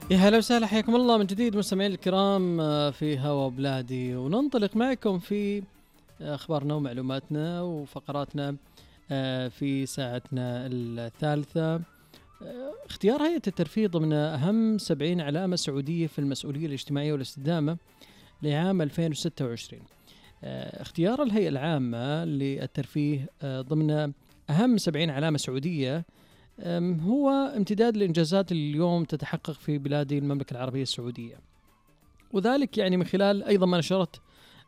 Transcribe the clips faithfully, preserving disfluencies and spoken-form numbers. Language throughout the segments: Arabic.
يا هلا وسهلا، حياكم الله من جديد مستمعين الكرام في هوا بلادي، وننطلق معكم في أخبارنا ومعلوماتنا وفقراتنا في ساعتنا الثالثة. اختيار هيئة الترفيه ضمن أهم سبعين علامة سعودية في المسؤولية الاجتماعية والاستدامة لعام ألفين وستة وعشرين. اختيار الهيئة العامة للترفيه ضمن أهم سبعين علامة سعودية هو امتداد الإنجازات اللي اليوم تتحقق في بلاد المملكة العربية السعودية، وذلك يعني من خلال أيضا ما نشرت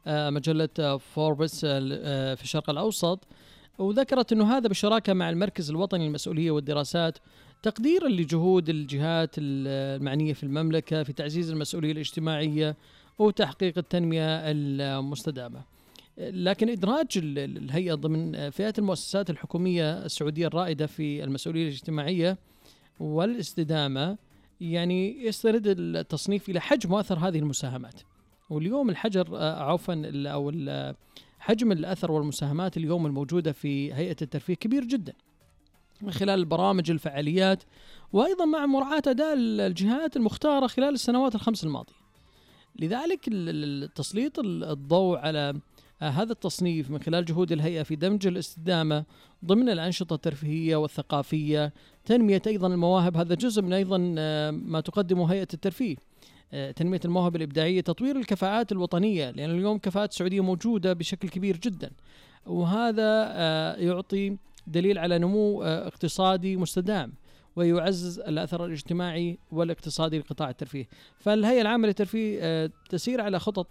مجلة فوربس في الشرق الأوسط، وذكرت أنه هذا بالشراكة مع المركز الوطني للمسؤولية والدراسات تقديرا لجهود الجهات المعنية في المملكة في تعزيز المسؤولية الاجتماعية وتحقيق التنمية المستدامة. لكن إدراج الهيئة ضمن فئات المؤسسات الحكومية السعودية الرائدة في المسؤولية الاجتماعية والاستدامة يعني يستند التصنيف إلى حجم وأثر هذه المساهمات. واليوم الحجر عفوا أو حجم الأثر والمساهمات اليوم الموجودة في هيئة الترفيه كبير جدا من خلال البرامج الفعاليات، وأيضا مع مراعاة أداء الجهات المختارة خلال السنوات الخمس الماضية. لذلك تسليط الضوء على هذا التصنيف من خلال جهود الهيئة في دمج الاستدامة ضمن الأنشطة الترفيهية والثقافية، تنمية أيضا المواهب، هذا جزء من أيضا ما تقدمه هيئة الترفيه، تنمية المواهب الإبداعية، تطوير الكفاءات الوطنية، لأن اليوم كفاءات سعودية موجودة بشكل كبير جدا، وهذا يعطي دليل على نمو اقتصادي مستدام ويعزز الأثر الاجتماعي والاقتصادي لقطاع الترفيه. فالهيئة العامة للترفيه تسير على خطط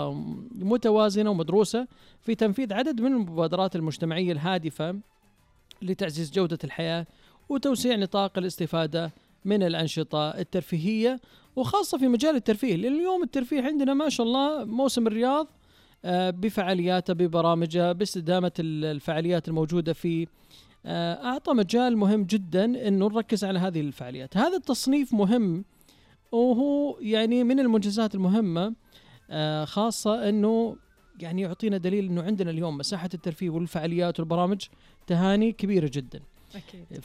متوازنة ومدروسة في تنفيذ عدد من المبادرات المجتمعية الهادفة لتعزيز جودة الحياة وتوسيع نطاق الاستفادة من الأنشطة الترفيهية، وخاصة في مجال الترفيه، لأن اليوم الترفيه عندنا ما شاء الله موسم الرياض بفعالياته ببرامجه باستدامة الفعاليات الموجودة في أعطى مجال مهم جدا أنه نركز على هذه الفعاليات. هذا التصنيف مهم وهو يعني من المنجزات المهمة، خاصة أنه يعني يعطينا دليل أنه عندنا اليوم مساحة الترفيه والفعاليات والبرامج تهاني كبيرة جدا. أكيد.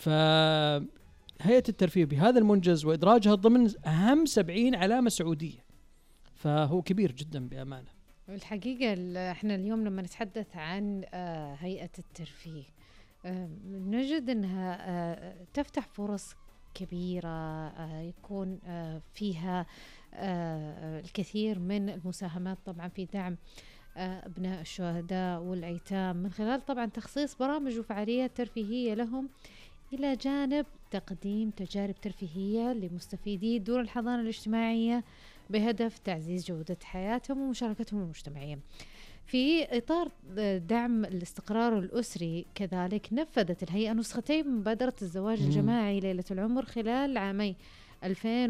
فهيئة الترفيه بهذا المنجز وإدراجها ضمن أهم سبعين علامة سعودية فهو كبير جدا بأمانة. الحقيقة احنا اليوم لما نتحدث عن هيئة الترفيه نجد أنها تفتح فرص كبيرة، يكون فيها الكثير من المساهمات طبعا في دعم أبناء الشهداء والأيتام من خلال طبعا تخصيص برامج وفعاليات ترفيهية لهم، إلى جانب تقديم تجارب ترفيهية لمستفيدي دور الحضانة الاجتماعية بهدف تعزيز جودة حياتهم ومشاركتهم المجتمعية. في إطار دعم الاستقرار الأسري كذلك نفذت الهيئة نسختين من مبادرة الزواج الجماعي ليلة العمر خلال عامي ألفين